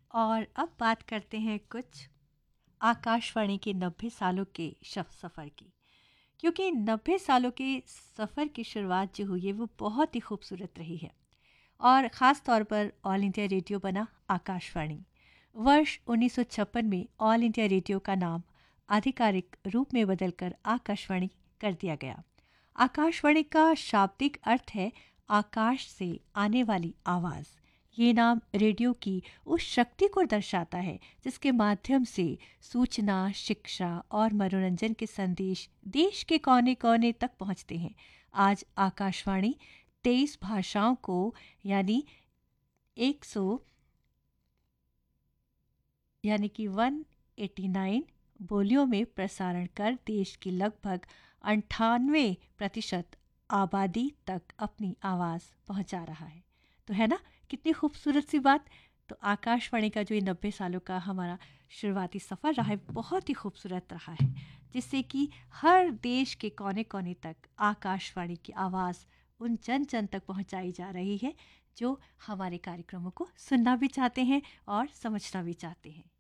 और अब बात करते हैं कुछ आकाशवाणी के 90 सालों के सफ़र की। क्योंकि 90 सालों के सफ़र की शुरुआत जो हुई है वो बहुत ही खूबसूरत रही है। और ख़ास तौर पर ऑल इंडिया रेडियो बना आकाशवाणी। वर्ष 1956 में ऑल इंडिया रेडियो का नाम आधिकारिक रूप में बदलकर आकाशवाणी कर दिया गया। आकाशवाणी का शाब्दिक अर्थ है आकाश से आने वाली आवाज़। ये नाम रेडियो की उस शक्ति को दर्शाता है जिसके माध्यम से सूचना, शिक्षा और मनोरंजन के संदेश देश के कोने कोने तक पहुंचते हैं। आज आकाशवाणी 23 भाषाओं को यानी 100 यानी कि 189 बोलियों में प्रसारण कर देश की लगभग 98% आबादी तक अपनी आवाज़ पहुंचा रहा है। तो है ना, कितनी खूबसूरत सी बात। तो आकाशवाणी का जो ये 90 सालों का हमारा शुरुआती सफ़र रहा है बहुत ही खूबसूरत रहा है, जिससे कि हर देश के कोने कोने तक आकाशवाणी की आवाज़ उन जन जन तक पहुंचाई जा रही है जो हमारे कार्यक्रमों को सुनना भी चाहते हैं और समझना भी चाहते हैं।